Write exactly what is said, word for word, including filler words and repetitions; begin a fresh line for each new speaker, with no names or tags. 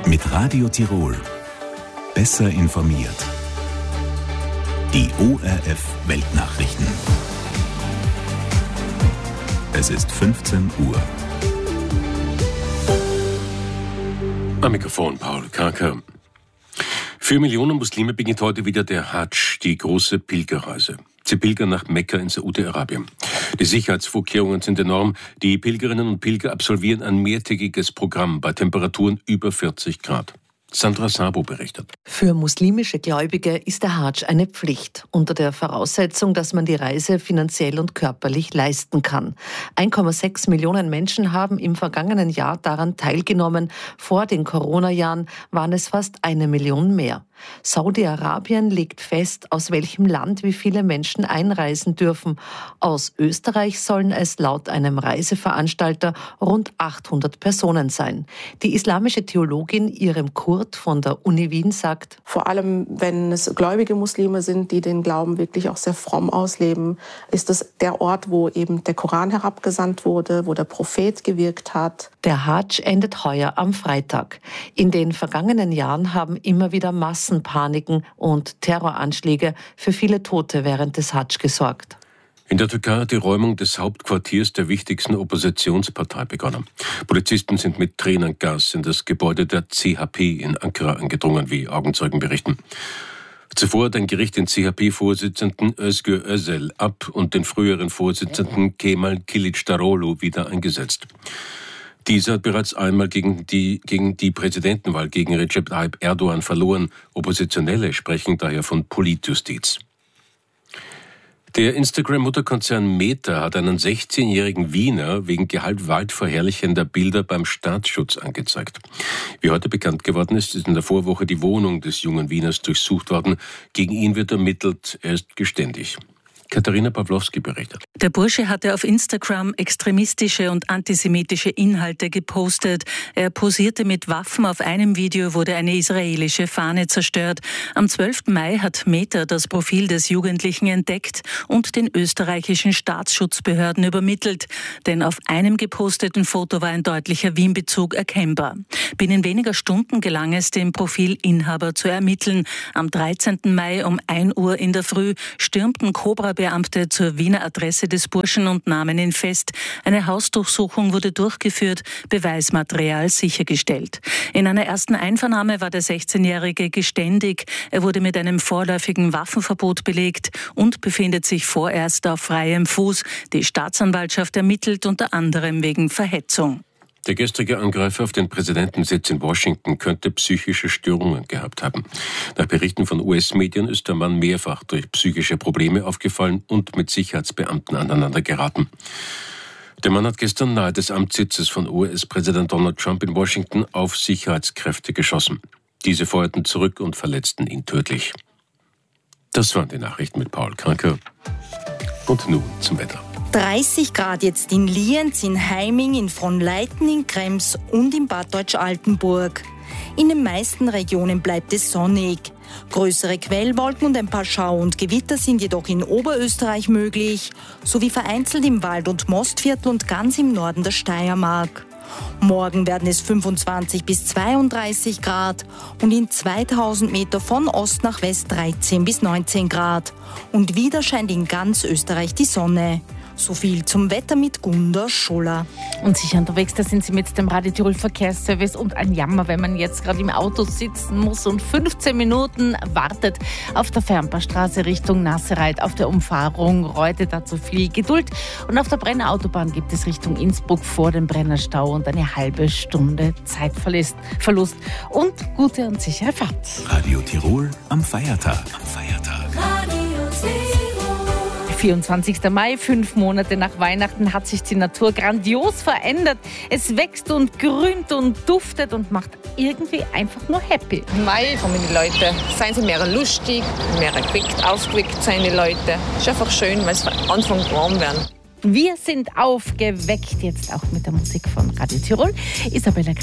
Mit Radio Tirol. Besser informiert. Die O R F Weltnachrichten. Es ist fünfzehn Uhr.
Am Mikrofon Paul Karker. Für Millionen Muslime beginnt heute wieder der Hadsch, die große Pilgerreise. Sie pilgern nach Mekka in Saudi-Arabien. Die Sicherheitsvorkehrungen sind enorm. Die Pilgerinnen und Pilger absolvieren ein mehrtägiges Programm bei Temperaturen über vierzig Grad. Sandra Sabo berichtet.
Für muslimische Gläubige ist der Hadsch eine Pflicht, unter der Voraussetzung, dass man die Reise finanziell und körperlich leisten kann. eins Komma sechs Millionen Menschen haben im vergangenen Jahr daran teilgenommen. Vor den Corona-Jahren waren es fast eine Million mehr. Saudi-Arabien legt fest, aus welchem Land wie viele Menschen einreisen dürfen. Aus Österreich sollen es laut einem Reiseveranstalter rund achthundert Personen sein. Die islamische Theologin Irem Kurt von der Uni Wien sagt:
Vor allem, wenn es gläubige Muslime sind, die den Glauben wirklich auch sehr fromm ausleben, ist es der Ort, wo eben der Koran herabgesandt wurde, wo der Prophet gewirkt hat.
Der Hadsch endet heuer am Freitag. In den vergangenen Jahren haben immer wieder Massenpaniken und Terroranschläge für viele Tote während des Hadsch gesorgt.
In der Türkei hat die Räumung des Hauptquartiers der wichtigsten Oppositionspartei begonnen. Polizisten sind mit Tränengas in das Gebäude der C H P in Ankara eingedrungen, wie Augenzeugen berichten. Zuvor hat ein Gericht den C H P-Vorsitzenden Özgür Özel ab und den früheren Vorsitzenden Kemal Kılıçdaroğlu wieder eingesetzt. Dieser hat bereits einmal gegen die, gegen die Präsidentenwahl gegen Recep Tayyip Erdogan verloren. Oppositionelle sprechen daher von Politjustiz. Der Instagram-Mutterkonzern Meta hat einen sechzehnjährigen Wiener wegen gewaltverherrlichender Bilder beim Staatsschutz angezeigt. Wie heute bekannt geworden ist, ist in der Vorwoche die Wohnung des jungen Wieners durchsucht worden. Gegen ihn wird ermittelt, er ist geständig. Katharina Pawlowski berichtet.
Der Bursche hatte auf Instagram extremistische und antisemitische Inhalte gepostet. Er posierte mit Waffen. Auf einem Video wurde eine israelische Fahne zerstört. Am zwölften Mai hat Meta das Profil des Jugendlichen entdeckt und den österreichischen Staatsschutzbehörden übermittelt. Denn auf einem geposteten Foto war ein deutlicher Wien-Bezug erkennbar. Binnen weniger Stunden gelang es, den Profilinhaber zu ermitteln. Am dreizehnten Mai um ein Uhr in der Früh stürmten Cobra Beamte zur Wiener Adresse des Burschen und nahmen ihn fest. Eine Hausdurchsuchung wurde durchgeführt, Beweismaterial sichergestellt. In einer ersten Einvernahme war der sechzehnjährige geständig. Er wurde mit einem vorläufigen Waffenverbot belegt und befindet sich vorerst auf freiem Fuß. Die Staatsanwaltschaft ermittelt unter anderem wegen Verhetzung.
Der gestrige Angreifer auf den Präsidentensitz in Washington könnte psychische Störungen gehabt haben. Nach Berichten von U S-Medien ist der Mann mehrfach durch psychische Probleme aufgefallen und mit Sicherheitsbeamten aneinander geraten. Der Mann hat gestern nahe des Amtssitzes von U S-Präsident Donald Trump in Washington auf Sicherheitskräfte geschossen. Diese feuerten zurück und verletzten ihn tödlich. Das waren die Nachrichten mit Paul Karker. Und nun zum Wetter.
dreißig Grad jetzt in Lienz, in Heiming, in Fronleiten, in Krems und in Bad Deutsch-Altenburg. In den meisten Regionen bleibt es sonnig. Größere Quellwolken und ein paar Schau- und Gewitter sind jedoch in Oberösterreich möglich, sowie vereinzelt im Wald- und Mostviertel und ganz im Norden der Steiermark. Morgen werden es fünfundzwanzig bis zweiunddreißig Grad und in zweitausend Meter von Ost nach West dreizehn bis neunzehn Grad. Und wieder scheint in ganz Österreich die Sonne. So viel zum Wetter mit Gunda Scholler.
Und sicher unterwegs, da sind Sie mit dem Radio Tirol Verkehrsservice und ein Jammer, wenn man jetzt gerade im Auto sitzen muss und fünfzehn Minuten wartet auf der Fernpaarstraße Richtung Nassereit, auf der Umfahrung Reute, dazu viel Geduld. Und auf der Brenner Autobahn gibt es Richtung Innsbruck vor dem Brennerstau und eine halbe Stunde Zeitverlust. Und gute und sichere Fahrt.
Radio Tirol am Feiertag. Am Feiertag.
Radio Tirol.
vierundzwanzigster Mai, fünf Monate nach Weihnachten, hat sich die Natur grandios verändert. Es wächst und grünt und duftet und macht irgendwie einfach nur happy.
Im Mai kommen die Leute, seien sie mehr lustig, mehr geweckt, aufgeweckt sind die Leute. Ist einfach schön, weil es anfängt warm werden.
Wir sind aufgeweckt, jetzt auch mit der Musik von Radio Tirol. Isabella